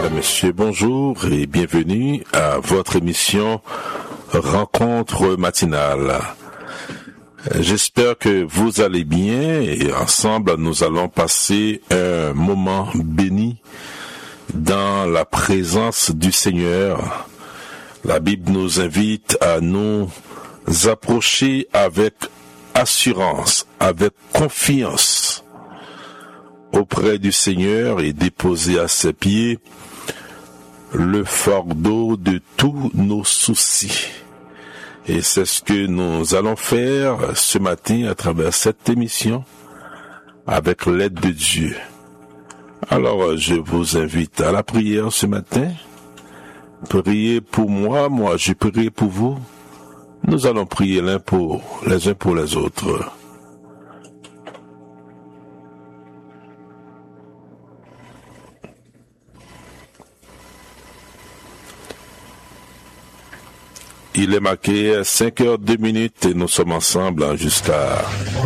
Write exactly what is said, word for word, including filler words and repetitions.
Mesdames, Messieurs, bonjour et bienvenue à votre émission Rencontre matinale. J'espère que vous allez bien et ensemble nous allons passer un moment béni dans la présence du Seigneur. La Bible nous invite à nous approcher avec assurance, avec confiance auprès du Seigneur et déposer à ses pieds le fardeau de tous nos soucis. Et c'est ce que nous allons faire ce matin à travers cette émission avec l'aide de Dieu. Alors, je vous invite à la prière ce matin. Priez pour moi, moi je prie pour vous. Nous allons prier l'un pour les uns pour les autres. Il est marqué cinq heures deux minutes et nous sommes ensemble jusqu'à